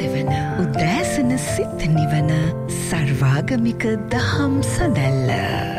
සෙවන උදෑසන සිත නිවන සර්වාගමික දහම් සැදැල්ල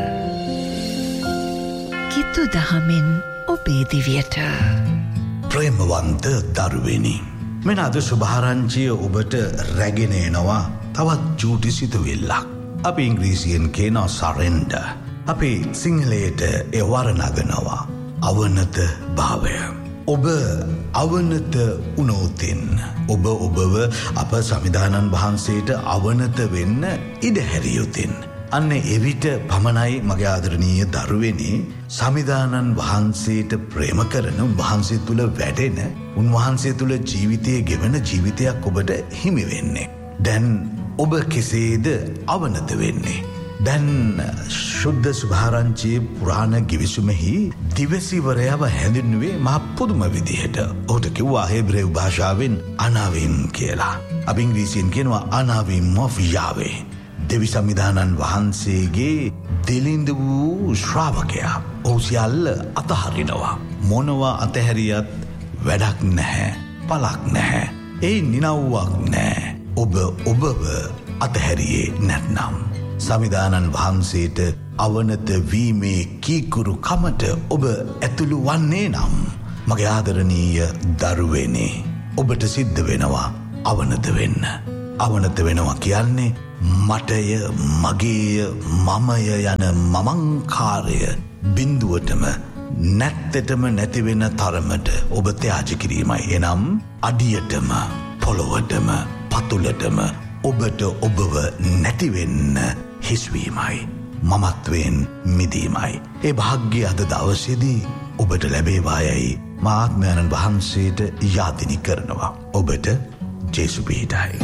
කිතු දහමෙන් ඔබේ දිවියට ප්‍රේමවන්ත දරුවෙනි මෙන්න අද සුභාරංචිය ඔබට රැගෙන එනවා තවත් චූටි සිතුවිල්ලක් අපි ඉංග්‍රීසියෙන් කියනවා සරෙන්ඩර් අපි සිංහලයට ඒ වර්ණගනවා අවනත භාවය ඔබ අවනත වුණොතින් ඔබ ඔබව අප සමිදානන් වහන්සේට අවනත වෙන්න ඉඩ හැරියොතින් අන්න එවිට පමණයි මගේ ආදරණීය දරුවෙනි සමිදානන් වහන්සේට ප්‍රේම කරන උන්වහන්සේ තුල වැඩෙන උන්වහන්සේ තුල ජීවිතයේ ගෙවන ජීවිතයක් ඔබට හිමි වෙන්නේ දැන් ඔබ කෙසේද අවනත වෙන්නේ දැන් ශුද්ධ සුභාරංචියේ පුරාණ ගිවිසුමෙහි දිවසිවරයව හැඳින්වුවේ මහ පුදුම විදිහට. ඔහුට කිව්වා හේබ්‍රේව භාෂාවෙන් අනාවිම් කියලා. අපි ඉංග්‍රීසියෙන් කියනවා අනාවිම් of Yahweh. දෙවි සමිදානන් වහන්සේගේ දෙලිඳ වූ ශ්‍රාවකයා. ඔහු සියල්ල අතහරිනවා. මොනවා අතහැරියත් වැඩක් නැහැ. පළක් නැහැ. ඒ නිනව්වක් නැහැ. ඔබ ඔබව අතහැරියේ නැත්නම්. සමිදානන් වහන්සේට අවනත වීමේ කීකුරු කමට ඔබ ඇතුළු වන්නේ නම් මගේ ආදරණීය දරුවනේ ඔබට සිද්ධ වෙනවා අවනත වෙන්න. අවනත වෙනවා කියන්නේ මටය මගේය මමය යන මමංකාරය බිඳුවටම නැත්තටම නැතිවෙන තරමට ඔබ ත්‍යාජ කිරීමයි. එනම් අඩියටම පොළොවටම පතුලටම ඔබට ඔබව නැතිවෙන්න හිස්වීමයි මමත්වයෙන් මිදීමයි. ඒ භාග්‍ය අද දවසේදී ඔබට ලැබේවායයි මාත්මයන්න් වහන්සේට යාතිනි කරනවා. ඔබට ජේසු පිහිටයි.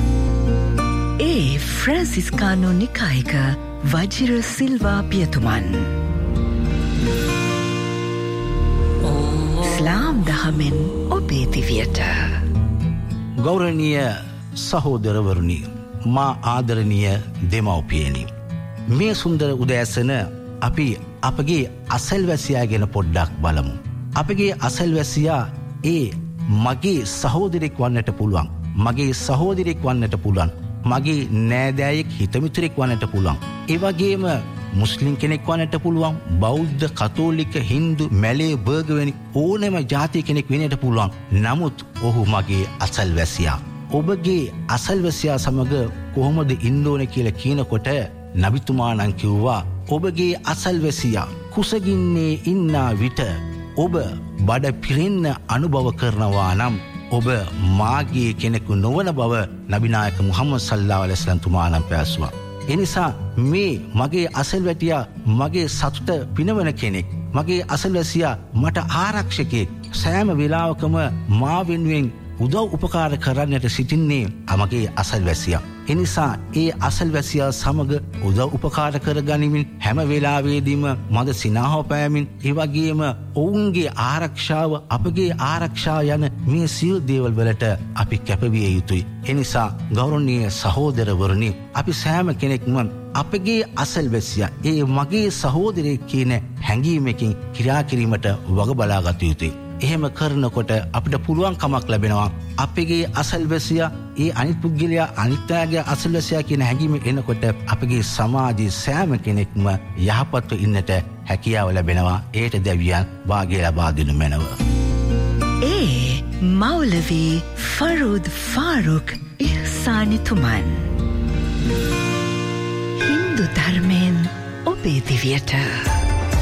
ඒ ෆ්‍රැන්සිස්කානෝ නිකායක වජිර සිල්වා පියතුමන් ඉස්ලාම් දහමෙන් ඔබේ දිවියට ගෞරවනීය සහෝදරවරුනි මා ආදරණීය දෙමව්පියනි මේ සුන්දර උදෑසන අපි අපගේ අසල්වැසියා ගැන පොඩ්ඩක් බලමු. අපගේ අසල්වැසියා මගේ සහෝදරෙක් වන්නට පුළුවන්. මගේ සහෝදරෙක් වන්නට පුළුවන්. මගේ නෑදෑයෙක් හිතමිතුරෙක් වන්නට පුළුවන්. ඒ වගේම මුස්ලිම් කෙනෙක් වන්නට පුළුවන්. බෞද්ධ කතෝලික හින්දු මැලේ බර්ග වැනි ඕනෑම ජාතිය කෙනෙක් වෙන්නට පුළුවන්. නමුත් ඔහු මගේ අසල්වැසියා. ඔබගේ අසල්වැසියා සමග කොහොමද ඉන්න ඕන කියලා කියනකොට නබිතුමා නම් කිව්වා ඔබගේ අසල්වැසියා කුසගින්නේ ඉන්නා විට ඔබ බඩ පිරෙන්න අනුභව කරනවා නම් ඔබ මාගේ කෙනෙකු නොවන බව නබිනායක මුහම්මද් සල්ලල්ලාහු අලයිහි වසල්ලම් තුමා නම් පැවසුවා. එනිසා මේ මගේ අසල්වැටියා මගේ සතුට පිනවන කෙනෙක්. මගේ අසල්වැසියා මට ආරක්ෂකෙක්. සෑම වෙලාවකම මා වෙනුවෙන් උදව් උපකාර කරන්නට සිටින්නේ මගේ අසල්වැසියා. එනිසා ඒ අසල්වැසියා සමග උදව් උපකාර කර ගනිමින් හැම වෙලාවෙදීම මද සිනාහ පෑමින් ඒ වගේම ඔවුන්ගේ ආරක්ෂාව අපගේ ආරක්ෂාව යන මේ සියලු දේවල් වලට අපි කැපවිය යුතුයි. එනිසා ගෞරවනීය සහෝදරවරුනි අපි සෑම කෙනෙක්ම අපගේ අසල්වැසියා මගේ සහෝදරයෙක් කියන හැඟීමකින් ක්‍රියා කිරීමට වග බලාගත යුතුයි. එහෙම කරනකොට අපිට පුළුවන්කමක් ලැබෙනවා අපගේ අසල්වැසියා අනිත් පුද්ගලයා අනිත්‍යගේ අසල්වැසියා කියන හැඟීම එනකොට අපගේ සමාජයේ සෑම කෙනෙක්ම යහපත්ව ඉන්නට හැකියාව ලැබෙනවා. ඒට දෙවියන් වාග්ය ලබා දෙනු මැනව. මෞලවි ෆරූද් ෆාරුක් ඉහ්සානිතුමන් හින්දු ධර්මයෙන් ඔබේ දිවියට